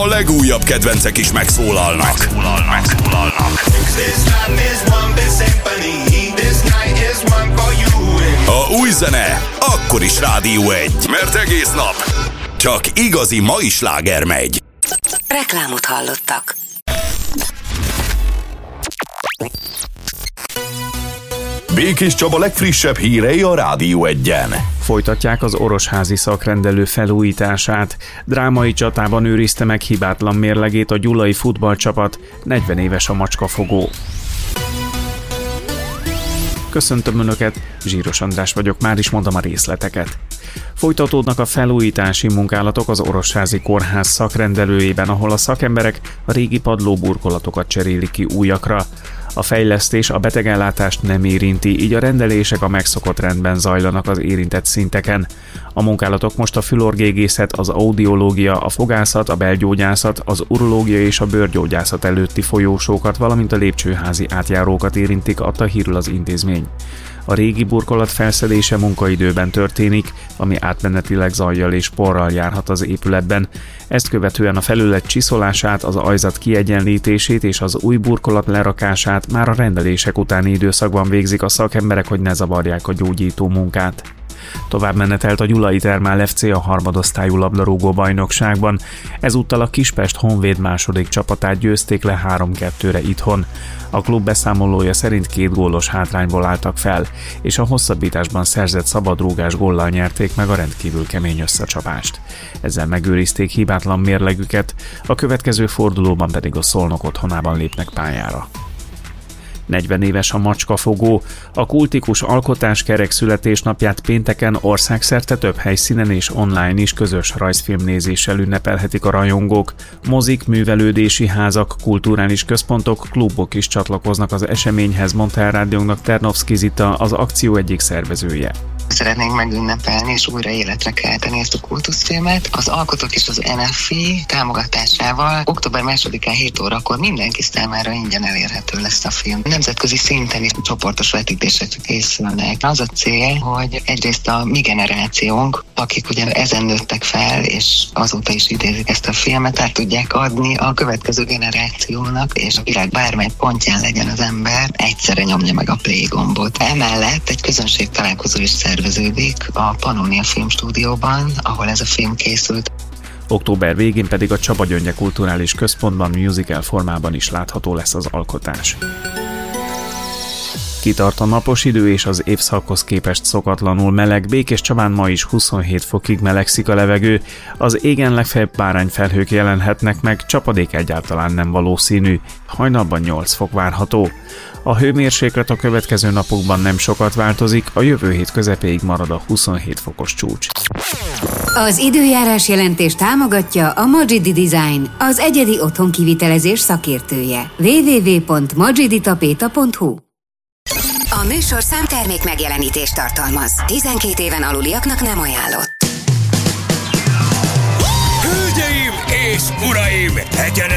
legújabb kedvencek is megszólalnak. A új zene akkor is Rádió 1, mert egész nap csak igazi mai sláger megy. Reklámot hallottak. Békés Csaba legfrissebb hírei a Rádió 1-en. Folytatják az orosházi szakrendelő felújítását. Drámai csatában őrizte meg hibátlan mérlegét a gyulai futballcsapat, 40 éves a macskafogó. Köszöntöm Önöket, Zsíros András vagyok, már is mondom a részleteket. Folytatódnak a felújítási munkálatok az Orosházi Kórház szakrendelőjében, ahol a szakemberek a régi padlóburkolatokat cserélik ki újakra. A fejlesztés a betegellátást nem érinti, így a rendelések a megszokott rendben zajlanak az érintett szinteken. A munkálatok most a fülorgégészet, az audiológia, a fogászat, a belgyógyászat, az urológia és a bőrgyógyászat előtti folyósókat, valamint a lépcsőházi átjárókat érintik, adta hírül az intézmény. A régi burkolat felszedése munkaidőben történik, ami átmenetileg zajjal és porral járhat az épületben. Ezt követően a felület csiszolását, az ajzat kiegyenlítését és az új burkolat lerakását már a rendelések utáni időszakban végzik a szakemberek, hogy ne zavarják a gyógyító munkát. Tovább menetelt a Gyulai Thermál FC a harmadosztályú labdarúgó bajnokságban. Ezúttal a Kispest Honvéd második csapatát győzték le 3-2-re itthon. A klub beszámolója szerint 2 gólos hátrányból álltak fel, és a hosszabbításban szerzett szabadrúgás góllal nyerték meg a rendkívül kemény összecsapást. Ezzel megőrizték hibátlan mérlegüket, a következő fordulóban pedig a Szolnok otthonában lépnek pályára. 40 éves a macskafogó. A kultikus alkotáskerek születésnapját pénteken országszerte több helyszínen és online is közös rajzfilmnézéssel ünnepelhetik a rajongók. Mozik, művelődési házak, kulturális központok, klubok is csatlakoznak az eseményhez, mondta el rádiónknak Ternovszky Zita, az akció egyik szervezője. Szeretnénk megünnepelni és újra életre kelteni ezt a kultuszfilmet. Az alkotók és az NFI támogatásával október 2-án 7 órakor mindenki számára ingyen elérhető lesz a film. Nemzetközi szinten is csoportos vetítések készülnek. Az a cél, hogy egyrészt a mi generációnk, akik ugye ezen nőttek fel, és azóta is idézik ezt a filmet, át tudják adni a következő generációnak, és a világ bármely pontján legyen az ember, egyszerre nyomja meg a play gombot. Emellett egy közönség találkozó is szerveződik a Pannonia Filmstúdióban, ahol ez a film készült. Október végén pedig a Csaba Gyöngye Kulturális Központban musical formában is látható lesz az alkotás. Kitart a napos idő és az évszakhoz képest szokatlanul meleg. Békés Csabán ma is 27 fokig melegszik a levegő, az égen legfeljebb bárányfelhők jelenhetnek meg, csapadék egyáltalán nem valószínű, hajnalban 8 fok várható. A hőmérséklet a következő napokban nem sokat változik, a jövő hét közepéig marad a 27 fokos csúcs. Az időjárás jelentés támogatja a Magidi Design, az egyedi otthonkivitelezés szakértője. www.magiditapeta.hu. A műsor számtermék megjelenítést tartalmaz. 12 éven aluliaknak nem ajánlott. Hölgyeim és uraim, egyenes